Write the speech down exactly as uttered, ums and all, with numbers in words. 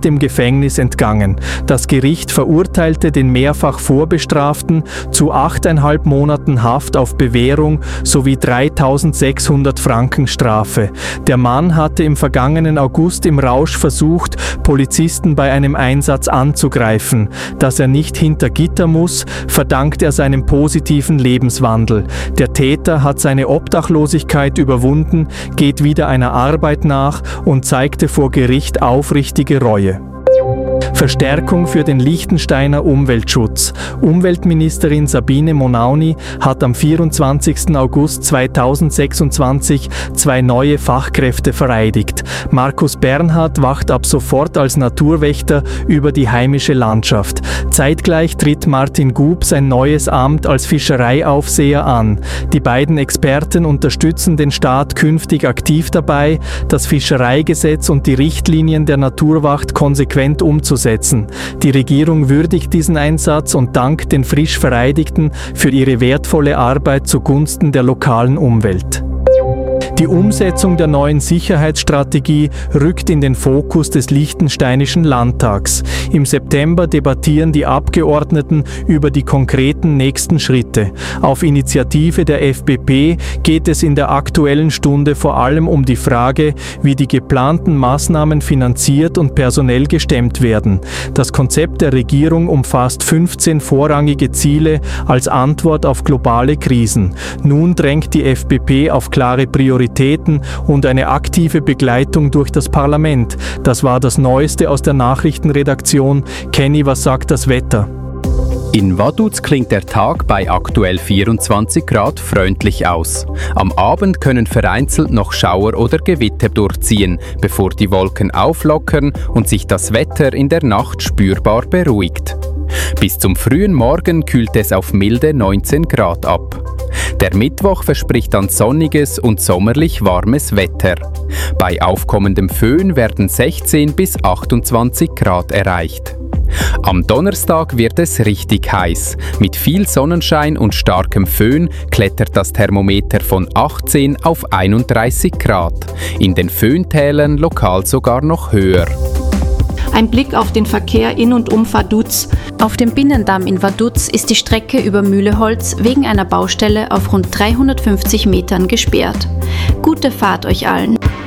nicht dem Gefängnis entgangen. Das Gericht verurteilte den mehrfach Vorbestraften zu achteinhalb Monaten Haft auf Bewährung sowie dreitausendsechshundert Franken Strafe. Der Mann hatte im vergangenen August im Rausch versucht, Polizisten bei einem Einsatz anzugreifen. Dass er nicht hinter Gitter muss, verdankt er seinem positiven Lebenswandel. Der Täter hat seine Obdachlosigkeit überwunden, geht wieder einer Arbeit nach und zeigte vor Gericht aufrichtige Reue. Verstärkung für den Liechtensteiner Umweltschutz. Umweltministerin Sabine Monauni hat am vierundzwanzigsten August zweitausendsechsundzwanzig zwei neue Fachkräfte vereidigt. Markus Bernhard wacht ab sofort als Naturwächter über die heimische Landschaft. Zeitgleich tritt Martin Gub sein neues Amt als Fischereiaufseher an. Die beiden Experten unterstützen den Staat künftig aktiv dabei, das Fischereigesetz und die Richtlinien der Naturwacht konsequent umzusetzen. Die Regierung würdigt diesen Einsatz und dankt den frisch Vereidigten für ihre wertvolle Arbeit zugunsten der lokalen Umwelt. Die Umsetzung der neuen Sicherheitsstrategie rückt in den Fokus des Liechtensteinischen Landtags. Im September debattieren die Abgeordneten über die konkreten nächsten Schritte. Auf Initiative der F P P geht es in der Aktuellen Stunde vor allem um die Frage, wie die geplanten Maßnahmen finanziert und personell gestemmt werden. Das Konzept der Regierung umfasst fünfzehn vorrangige Ziele als Antwort auf globale Krisen. Nun drängt die F P P auf klare Prioritäten und eine aktive Begleitung durch das Parlament. Das war das Neueste aus der Nachrichtenredaktion. Kenny, was sagt das Wetter? In Vaduz klingt der Tag bei aktuell vierundzwanzig Grad freundlich aus. Am Abend können vereinzelt noch Schauer oder Gewitter durchziehen, bevor die Wolken auflockern und sich das Wetter in der Nacht spürbar beruhigt. Bis zum frühen Morgen kühlt es auf milde neunzehn Grad ab. Der Mittwoch verspricht dann sonniges und sommerlich warmes Wetter. Bei aufkommendem Föhn werden sechzehn bis achtundzwanzig Grad erreicht. Am Donnerstag wird es richtig heiß. Mit viel Sonnenschein und starkem Föhn klettert das Thermometer von achtzehn auf einunddreißig Grad. In den Föhntälern lokal sogar noch höher. Ein Blick auf den Verkehr in und um Vaduz. Auf dem Binnendamm in Vaduz ist die Strecke über Mühleholz wegen einer Baustelle auf rund dreihundertfünfzig Metern gesperrt. Gute Fahrt euch allen!